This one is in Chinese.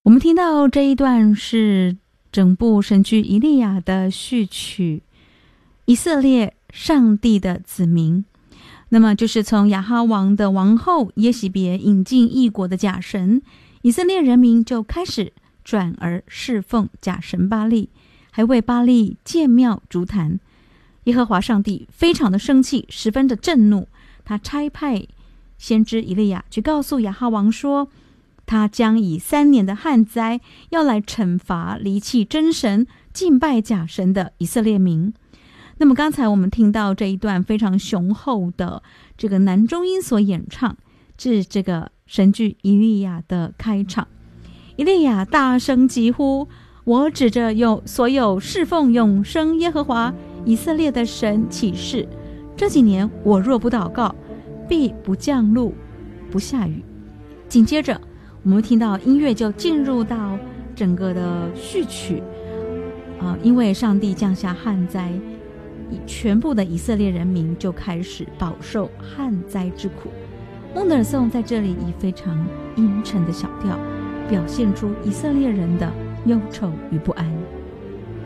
我们听到这一段是整部神剧以利亚的序曲，以色列上帝的子民。那么就是从亚哈王的王后耶洗别引进异国的假神，以色列人民就开始转而侍奉假神巴力，还为巴力建庙筑坛。耶和华上帝非常的生气，十分的震怒，他差派先知以利亚去告诉亚哈王说，他将以3年的旱灾要来惩罚离弃真神敬拜假神的以色列民。那么刚才我们听到这一段非常雄厚的这个男中音所演唱，是这个神剧以利亚的开场。以利亚大声疾呼，我指着所有侍奉永生耶和华以色列的神起誓，这几年我若不祷告，必不降露不下雨。紧接着我们听到音乐就进入到整个的序曲，因为上帝降下旱灾，全部的以色列人民就开始饱受旱灾之苦。孟德尔颂在这里以非常阴沉的小调表现出以色列人的忧愁与不安。